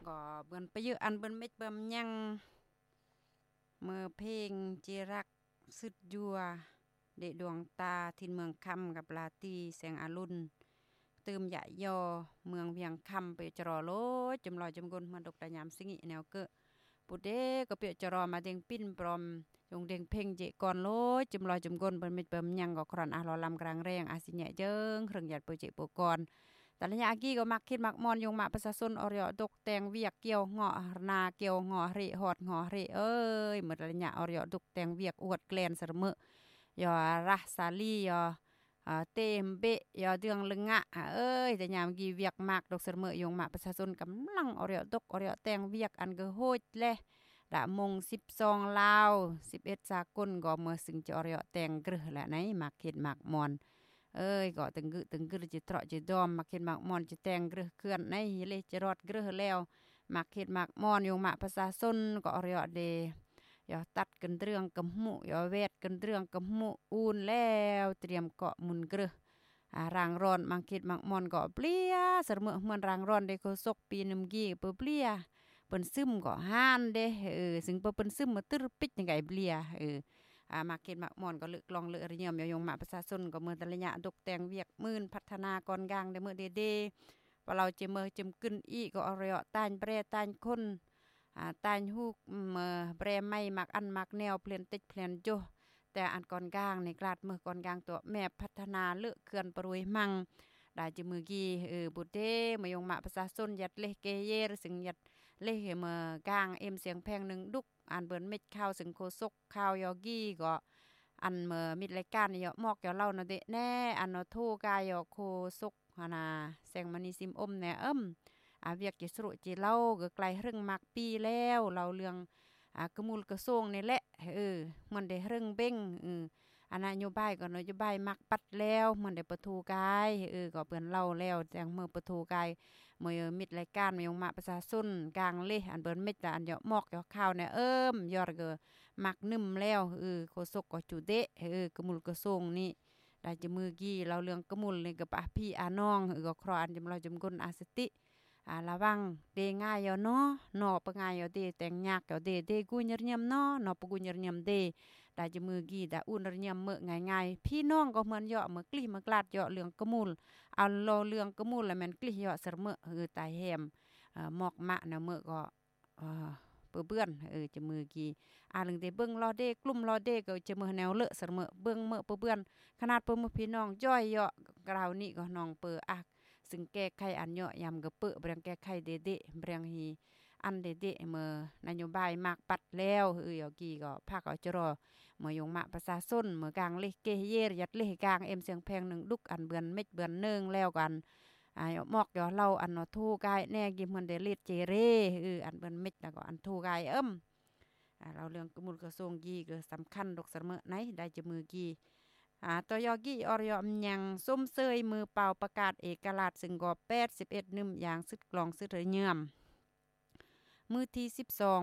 ก็เบิ่นไปเยอะอันเบิ่นเม็ดเบิ่มยังเมื่อเพลงจิรักสุดยัวเดะดวงตาทินเมืองคำกับลาตีแสงอรุณเติมยะยอเมืองเวียงคำไปจรอโลจำลอยจำกลมาดกตะยามสิงิแนวเกะปุเดก็เปียจรอมาเดงปิ้นปรอมยงเดงเพ่งเจก่อนโลจำลอยจำกลเบิ่นเม็ดเบิ่มยังก็ครันอาลอลำกลางแรงอาสิแยะเจิงเครื่องหยัดเปเจโปกอนแต่ละยากี้ก็มักคิดมักมอนยงมาประชาชนอรยดกแตงเวียกเกี่ยวเงาะนาเกี่ยวเงาะเรหอดเงาะเรเอ้ยหมดละยาอรยดกแตงเวียกอวดแกลนเสมอยอระสาลียอเต็มเบะยอเดืองลึงะเอ้ยแต่ยามกีเวียกมากดอกเสมอยงมาประชาชนกำลังอรยดกอรยแตงเวียกอันก็โหดแลดะมง12ลาว11สากลก็เมื่อสึงจะอรยแตงกรึละไหนมักเฮ็ดมักมอนเอ้ยก็ตึงกึจะเตราะจะดอมมักเฮ็ดมักมอนจะแตงกรึเคลื่อนในเลยจะรอดกรึแล้วมักเฮ็ดมักมอนยงมาประชาชนก็อรยเดอย่าตัดกันเรื่องกำมุอย่าเวทกันเรื่องกำมุอูนแล้วเตรียมเกาะมุนกรึรางร้อนมังคิดมักมอนก็เปลี่ยเสมอเหมือนรางร้อนได้โคซกปีนึมกี้เปเปลี่ยเปิ้นซึมก็ห่านเด้ซึ่งเปิ้นซึมมาตึรปิดจังไงเปลี่ยมาเก็ตมักมอนก็เลือกลองเลือกระยำยงมาประชาชนก็เมื่อตะระยะดกแต่งเวียกมื่นพัฒนากรกลางได้เมื่อเดว่าเราจะเมื่อจำกึนอีก็อรยต้านแปรต้านคนต้านฮูกเมื่อแปรไม่มักอันมักแนวเพลียนติดเพลียนโจแต่อันกรกลางในกลาดเมื่อกรกลางตัวแม่พัฒนาเลือกเขื่อนปรวยมั่งได้จะมือกี้บุตรเดมายงมาประชาชนยัดเลเกเยหรือสึงยัดเลเมื่อกลางเอ็มเสียงแพงหนึ่งดุกอ่านเบิ่นเม็ดข้าวสึงโคซกข้าวยอกี้ก็อันเมื่อมิดรายการยอมอกยอเล่านะเดแน่อันนอโทกายอโคซกหนาแสงมณีซิมอมแน่เวียกจิสรุจิเล่าก็ไกลเรื่องมักปีแล้วเราเรื่องกระมูลกระทรวงนี่แหละมันได้เรื่องเบ้งอันนโยบายก็นโยบายมักปัดแล้วมันได้ประตูกายก็เปิ้นเล่าแล้วแต่เมื่อประตูกายเมื่อมิดรายการมายงมาประชาชนกลางเลยอันเปิ้นเม็ดอันยอมอกยอข้าวเนี่ยยอดก็มักนึ่มแล้วโคศกก็จุเดะกระมูลกระทรวงนี่ได้จะมือกี้เราเรื่องกระมูลนี่ก็ปะพี่อาน้องก็ครออันจำเราจำกลอาสติระวังเดง่ายเนาะนอปะง่ายเดแต่งยากเดกูญยำเนาะนอปะกูญยำเดได้จะมือกี้ได้อุ่นยำเมื่อง่ายๆพี่น้องก็เหมือนเหาะเมื่อกลี่เมื่อกลาดเหาะเรื่องกระมูลเอาโลเรื่องกระมูลแล้วมันกลี่เหาะเสมอตายแฮมหมอกมะนะเมื่อก็เปื้อนจะมือกี้เรื่องเดเบิ่งรอเดกลุ่มรอเดก็จะมือแนวเลอะเสมอเบิ่งเมื่อเปื้อนขนาดเปิ้นพี่น้องจ้อยเหาะกราวนี้ก็น้องเปออักซึ่งแก้ไขอันเหาะยำกระเปะเบรียงแก้ไขเดเบรียงฮีอันเดเมื่อนโยบายมากปัดแล้วยอกี้ก็ภาคเอาจะรอเมื่อยงมาประชาชนเมื่อกลางเลเกเยยัดเลกลางเอ็มเสียงแพงหนึ่งดุกอันเบือนเม็ดเบือนเนืองแล้วกันมอกยอเล่าอันทูกายแน่กิมมันเดลิดเจเรอันเบือนเม็ดแล้วก็อันทูกายเราเรื่องกมูลกระทรวงกี้ก็สำคัญดอกเสมอไหนได้จะมือกี้ตอยอกี้อรยอมยังส้มเซยมือเป่าประกาศเอกราชซึ่งก็81นึ่มอย่างซึดกลองซึดเยื่อมมือที่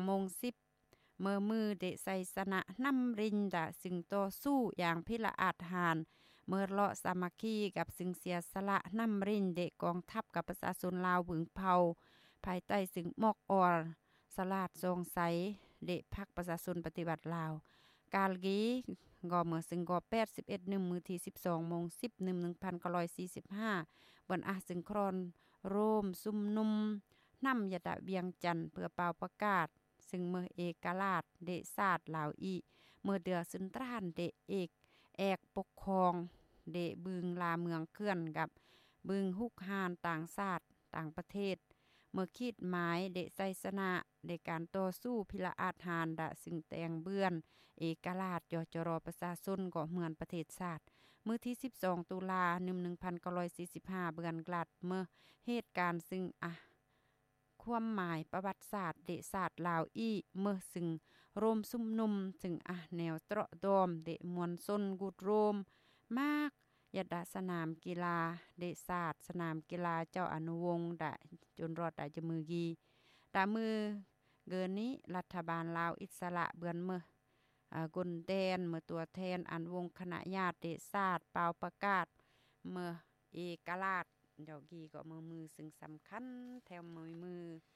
12:10มือเดใส่สนะน้ำรินดะซึ่งต่อสู้อย่างพิละอาจหารเมื่อเลาะสามัคคีกับซึ่งเสียสละน้ำรินเดกองทัพกับประชาชนลาวบึงเผาภายใต้ซึ่งมอกออสลาดทรงใสเดพักประชาชนปฏิบัติลาวกาลกีก็เมื่อซึ่งก็81นึ่มมือที่12:10นึ่ม1945บนซึ่งครอนโรมซุมนุมนำยะดะเวียงจันทน์เพื่อเป่าประกาศซึ่งเมื่อเอกราชเดชาติลาวอีเมื่อเดือสุนทรานเดแอกปกครองเดบึงลาเมืองเคลื่อนกับบึงฮุกฮานต่างชาติต่างประเทศเมื่อคิดหมายเดไซสนะในการต่อสู้พิละอาหารดะซึ่งแตงเบื้อนเอกราชจรประชาชนก็เหมือนประเทศชาติมื้อที่12ตุลา1945เบือนกลัดเมื่อเหตุการณ์ซึ่งความหมายประวัติศาสตร์เดศาสตร์ลาวอีเมื่อซึ่งโรมซุ่มนุมถึงแนวตระดอมเดมวลชนกุดโรมมากยดาสนามกีฬาเดศาสตร์สนามกีฬาเจ้าอนุวงศ์ดะจนรอดได้จะมือกีดามือเกินนี้รัฐบาลลาวอิสระเบือนเมื่อกลแดนเมื่อตัวแทนอันวงคณะญาติเดศาสตร์เป่าประกาศเมื่อเอกราชเจ้ากีก็มือซึ่งสำคัญแถวมือ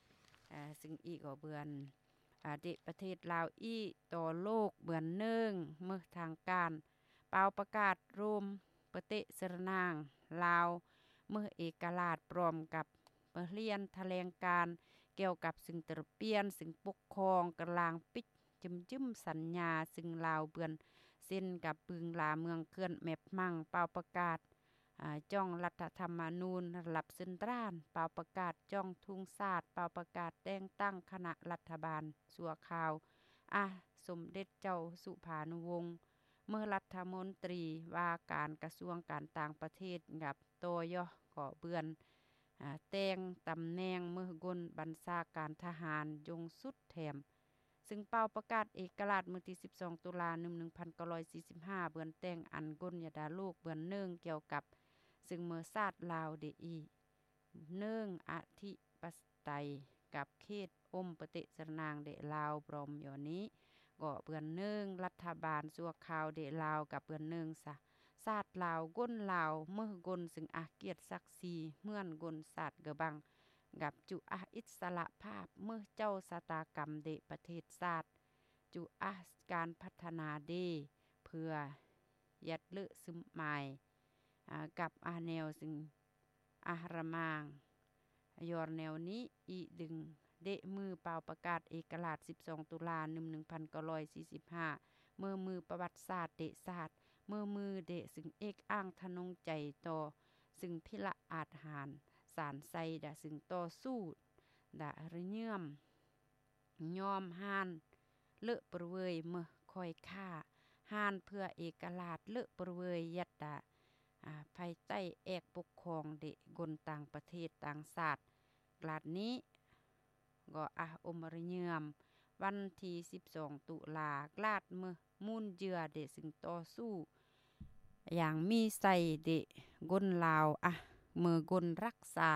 ซึ่งอีกก็เบือนเดประเทศลาวอีต่อโลกเบือนเนื่องเมื่อทางการเป่าประกาศรวมประเทศสรนางลาวเมื่อเอกราชพร้อมกับเรียนแถลงการเกี่ยวกับสิ่งตระเปียนสิ่งปกครองกลางปิดจึมสัญญาซึ่งลาวเบือนเส้นกับปึงลาเมืองเขื่อนแมปมั่งเป่าประกาศจ้องรัฐธรรมนูญระดับเซ็นตรัลเป่าประกาศจ้องทุ่งศาสตร์เป่าประกาศแต่งตั้งคณะรัฐบาลสัวข่าวสมเด็จเจ้าสุภานุวงศ์เมื่อรัฐมนตรีว่าการกระทรวงการต่างประเทศกับโตยก่อเบือนแต่งตำแหน่งเมื่อกลบัญชาการทหารยงสุดแถมซึ่งเป่าประกาศเอกราชมื้อที่12ตุลาคม1945เบือนแต่งอันกลยดาลูกเบือนเนื่องเกี่ยวกับซึ่งเมื่อชาติลาวเดอีเนื่องอธิปไตยกับเขตประเทศสรนางเดลาวพร้อมอยู่นี้ก็เบือนเนื่องรัฐบาลชั่วคราวเดลาวกับเบือนเนื่องชาติลาวก้นลาวเมื่อกลซึ่งเกียรติศักดิ์ศรีเมื่อนกลศาสตร์กระบังกับจุอิสระภาพเมื่อเจ้าสตากรรมเดประเทศชาติจุการพัฒนาเดเพื่อยัดเลือซึมหมายกับแนวซึ่งระมางยอร์แนวนี้อีดึงเดมือเป่าประกาศเอกราช12ตุลาคม1945เมื่อมือประวัติศาสตร์เดศาสตร์เมื่อมือเดซึ่งเอกอ้างทนงใจต่อซึ่งพิละอาจหารสารไซดะซึ่งต่อสู้ดะระเยื่อมยอมห่านเลอะประเวยเมื่อคอยฆ่าห่านเพื่อเอกราชเลอะประเวยยัดดะภายใต้แอกปกครองเดกลต่างประเทศต่างศาสตร์กลาดนี้ก็มรเยื่อมวันที่12ตุลากลาดเมื่อมูลเจือเดซึ่งต่อสู้อย่างมีใส่เดกลลาวเมื่อกลรักษา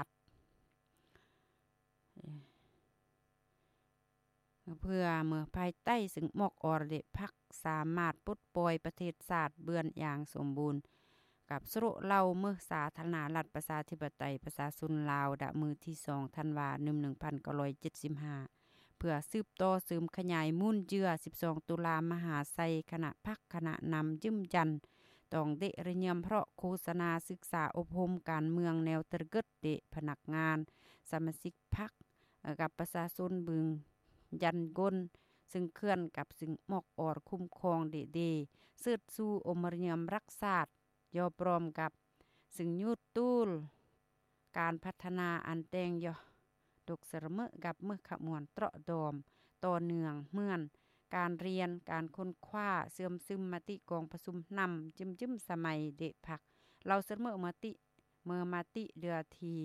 เพื่อเมื่อภายใต้ซึ่งมอกอรเดพักสามารถปลดปล่อยประเทศชาติเบือนอย่างสมบูรณ์กับสรุเล่าเมื่อสาธารณรัฐประชาธิปไตยประชาชนลาวมือที่2ธันวาคม1975เพื่อสืบต่อสืบขยายมุ่นเจือ12ตุลามหาไซคณะพักคณะนำยึมจันต้องเดระเยมเพราะโฆษณาศึกษาอบรมการเมืองแนวตระกึดเดพนักงานสมาชิกพรรคกับประชาชนบึงยันกลซึ่งเคลื่อนกับซึ่งมอกออรคุ้มครองเดสืบสู่มรยมรักษายอพร้อมกับซึ่งยุดตูลการพัฒนาอันแต่งยอดกเสมอกับเมื่อขมวนเตราะดอมต่อเนื่องเมื่อนการเรียนการค้นคว้าเสื่อมซึมมติกองประชุมนำจึมสมัยเดพักเราเสมอมติเมื่อมติเดือที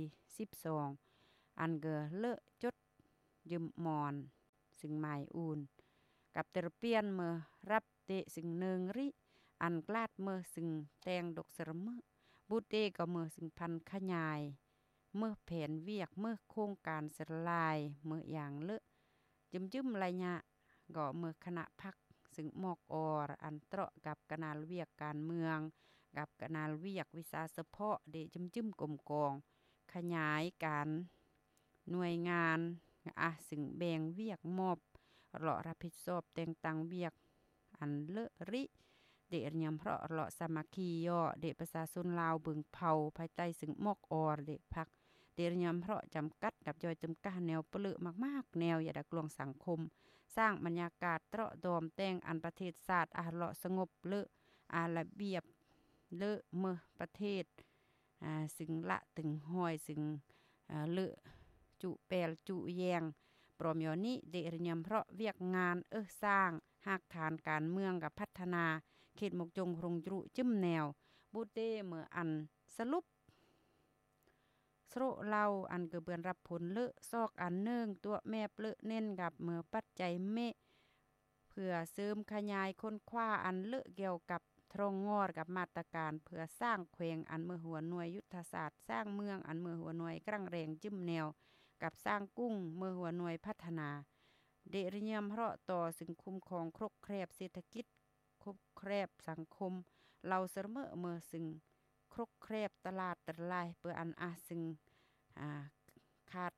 12อันเกอเลอะจดยืมมอนซึ่งหมายอูนกับเตรเปียนเมื่อรับเตซึ่งเนึงริอันกลาดเมื่อซึ่งแตงดกเสมอบุตรเดก็เมื่อซึ่งพันขยายเมื่อแผนเวียกเมื่อโครงการสลายเมื่ออย่างเลอะจึมระยะก็เมื่อคณะพักซึ่งมอกอออันเตราะกับคณะเวียกการเมืองกับคณะเวียกวิชาเฉพาะเดจึมกลมกองขยายการหน่วยงานซึ่งแบ่งเวียกมอบรับผิดชอบแต่งตั้งเวียกอันเลอะริเดะยำเพราะสามัคคีย่อเดะประชาชนลาวบึงเผาภายใต้ซึ่งมอกออเดะพักเดะยำเพราะจำกัดกับย่อยจำกัดแนวเปลือมากๆแนวอย่าดักลวงสังคมสร้างบรรยากาศเตราะดอมแต่งอันประเทศศาสตร์เลาะสงบเลอะระเบียบเลอะเมื่อประเทศซึ่งละถึงห้อยซึ่งเลอะจุแปลจุแยงปรอมยอนี้เดะยำเพราะเวียกงานสร้างหากฐานการเมืองกับพัฒนาเขตมกจงรงจุจึ้มแนวบูเต้เมื่ออันสรุปสโรเล่าอันเกเบือนรับผลเลอะซอกอันเนื่องตัวแม่เลอะเน้นกับเมื่อปัจจัยเมเพื่อเสริมขยายค้นคว้าอันเลอะเกี่ยวกับทรงงอดกับมาตรการเพื่อสร้างแขวงอันเมื่อหัวหน่วยยุทธศาสตร์สร้างเมืองอันเมื่อหัวหน่วยกรั้งแรงจึ้มแนวกับสร้างกุ้งเมื่อหัวหน่วยพัฒนาเดริยมเพราะต่อซึ่งคุ้มครองครกแครบเศรษฐกิจครบแครบสังคมเราเสมอเมื่อซึ่งครกแครบตลาดตะลายเพื่ออันซึ่งขาด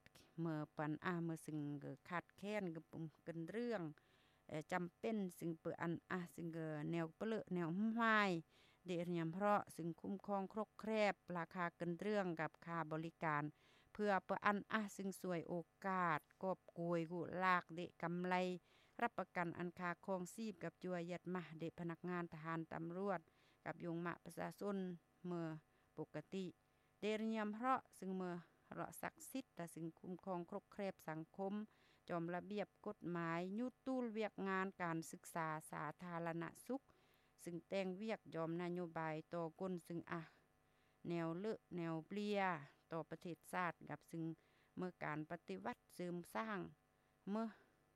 เมื่อปันเมื่อซึ่งขาดแคลนกันเรื่องจำเป็นซึ่งเปิดซึ่งแนวเปลอแนวห้ายเดะยามเพราะซึ่งคุ้มครองครกแครบราคาเกินเรื่องกับค่าบริการเพื่อเปิดซึ่งสวยโอกาสกอบโกยกุลากเดะกำไรรับประกันอันคาคองชีพกับจัวยัดมาเดะพนักงานทหารตำรวจกับยงมะประชาชนเมื่อปกติเดะยามเพราะซึ่งเมื่อเราศักดิ์สิทธิ์แต่ซึ่งคุ้มครองครกแครบสังคมจอมระเบียบกฎหมายยุตู้เวียกงานการศึกษาสาธารณสุขซึ่งแต่งเวียกยอมนโยบายต่อกลซึ่งแนวเลิกแนวเปลียต่อประเทศชาติกับซึ่งเมื่อการปฏิวัติเสริมสร้างเมื่อ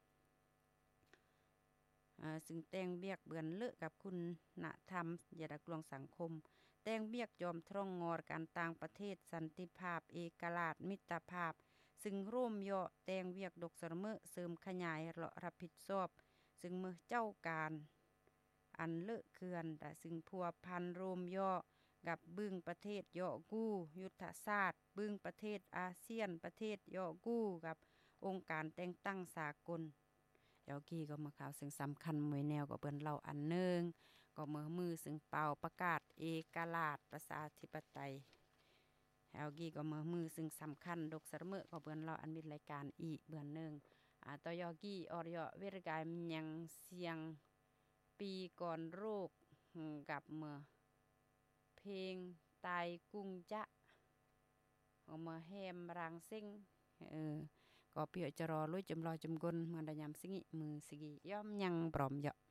ซึ่งแต่งเวียกเบือนเลิกกับคุณณธรรมยาดักลวงสังคมแต่งเวียกยอมทรองงอการต่างประเทศสันติภาพเอกราชมิตรภาพซึ่งร่วมย่อแต่งเวียกดกเสมอเสริมขยายรับผิดชอบซึ่งเมื่อเจ้าการอันเลอะเคือนแต่ซึ่งพัวพันรวมย่อกับบึ้งประเทศย่อกู้ยุทธศาสตร์บึ้งประเทศอาเซียนประเทศย่อกู้กับองค์การแต่งตั้งสากลเดี๋ยวกี้ก็มาข่าวซึ่งสำคัญมวยแนวก็เปิ้นเล่าอันนึงก็มือซึ่งเป่าประกาศเอกราชประชาธิปไตยแล้วกี้ก็มือซึ่งสำคัญดกเสมอก็เปิ้นเล่าอันมีรายการอีกเบื้อนนึงต่อยอกี้ออยเวรกายยังเสียงปีก่อนโรคกับเมื่อเพลงตายกุ้งจะเอามาแฮมรางซิ่งก็เปียจะรอลุยจำลอยจำกลมันได้ยามสิงิมือสิกิย่อมยังปลอมเหยาะ